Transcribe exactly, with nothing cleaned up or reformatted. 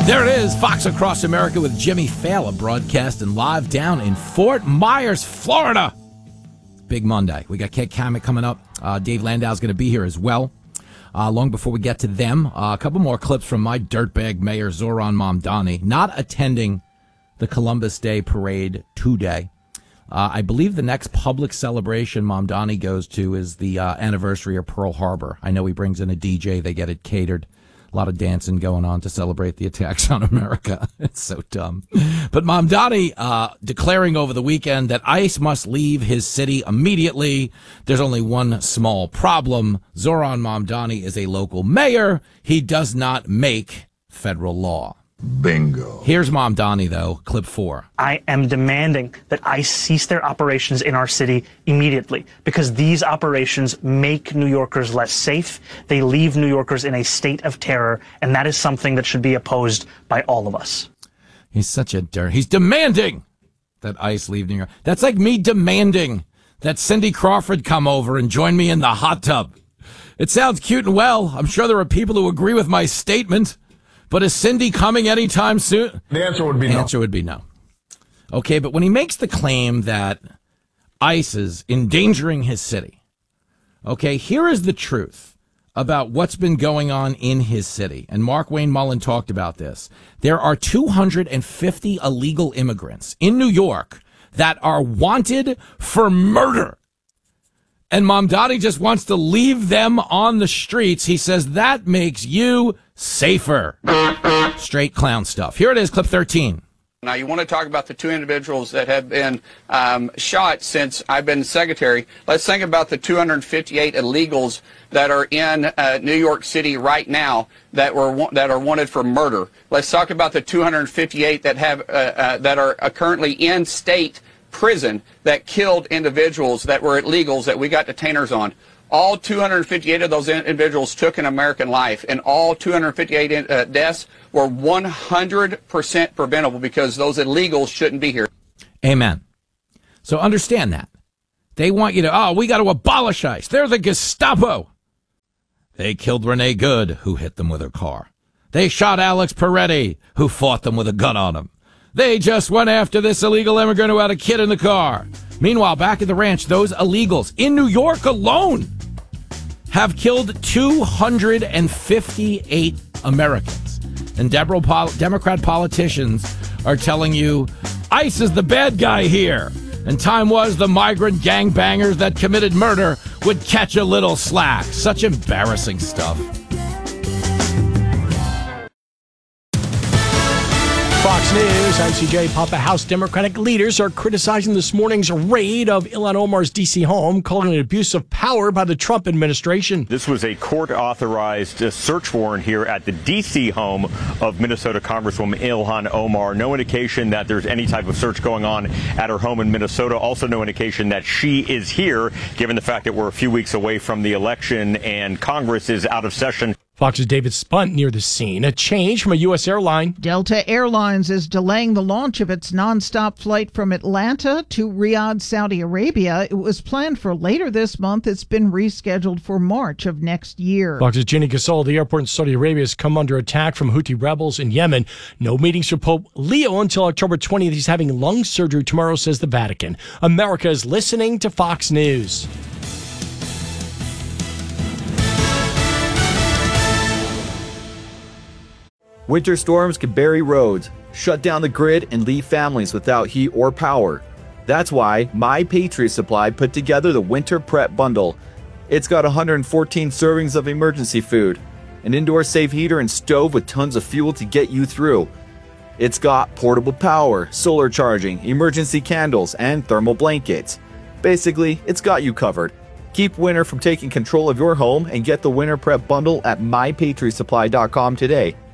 There it is, Fox Across America with Jimmy Fallon broadcasting live down in Fort Myers, Florida. Big Monday. We got Kate Kamek coming up. Uh, Dave Landau's going to be here as well. Uh, long before we get to them, uh, a couple more clips from my dirtbag mayor, Zohran Mamdani, not attending the Columbus Day parade today. Uh, I believe the next public celebration Mamdani goes to is the uh, anniversary of Pearl Harbor. I know he brings in a D J. They get it catered. A lot of dancing going on to celebrate the attacks on America. It's so dumb. But Mamdani uh, declaring over the weekend that ICE must leave his city immediately. There's only one small problem. Zohran Mamdani is a local mayor. He does not make federal law. Bingo. Here's Mamdani, though, clip four. I am demanding that ICE cease their operations in our city immediately because these operations make New Yorkers less safe. They leave New Yorkers in a state of terror, and that is something that should be opposed by all of us. He's such a dirt. He's demanding that ICE leave New York. That's like me demanding that Cindy Crawford come over and join me in the hot tub. It sounds cute and well. I'm sure there are people who agree with my statement. But is Cindy coming anytime soon? The answer would be the no. The answer would be no. Okay, but when he makes the claim that ICE is endangering his city, okay, here is the truth about what's been going on in his city. And Mark Wayne Mullen talked about this. There are two hundred fifty illegal immigrants in New York that are wanted for murder. And Mamdani just wants to leave them on the streets. He says that makes you safer. Straight clown stuff. Here it is, clip thirteen. Now, you want to talk about the two individuals that have been um, shot since I've been secretary. Let's think about the two hundred fifty-eight illegals that are in uh, New York City right now that were that are wanted for murder. Let's talk about the two hundred fifty-eight that have uh, uh, that are uh, currently in state prison that killed individuals that were illegals that we got detainers on. All two hundred fifty-eight of those individuals took an American life, and all two hundred fifty-eight uh, deaths were one hundred percent preventable because those illegals shouldn't be here. Amen. So understand that. They want you to, oh, we got to abolish ICE. They're the Gestapo. They killed Renee Good, who hit them with her car. They shot Alex Peretti, who fought them with a gun on him. They just went after this illegal immigrant who had a kid in the car. Meanwhile, back at the ranch, those illegals in New York alone have killed two hundred fifty-eight Americans. And Democrat politicians are telling you ICE is the bad guy here. And time was the migrant gangbangers that committed murder would catch a little slack. Such embarrassing stuff. Fox News, I'm C J Papa. House Democratic leaders are criticizing this morning's raid of Ilhan Omar's D C home, calling it abuse of power by the Trump administration. This was a court-authorized uh, search warrant here at the D C home of Minnesota Congresswoman Ilhan Omar. No indication that there's any type of search going on at her home in Minnesota. Also no indication that she is here, given the fact that we're a few weeks away from the election and Congress is out of session. Fox's David Spunt near the scene. A change from a U S airline. Delta Airlines is delaying the launch of its nonstop flight from Atlanta to Riyadh, Saudi Arabia. It was planned for later this month. It's been rescheduled for March of next year. Fox's Jenny Gasol. The airport in Saudi Arabia has come under attack from Houthi rebels in Yemen. No meetings for Pope Leo until October twentieth. He's having lung surgery tomorrow, says the Vatican. America is listening to Fox News. Winter storms can bury roads, shut down the grid, and leave families without heat or power. That's why My Patriot Supply put together the Winter Prep Bundle. It's got one hundred fourteen servings of emergency food, an indoor safe heater and stove with tons of fuel to get you through. It's got portable power, solar charging, emergency candles, and thermal blankets. Basically, it's got you covered. Keep winter from taking control of your home and get the Winter Prep Bundle at my patriot supply dot com today.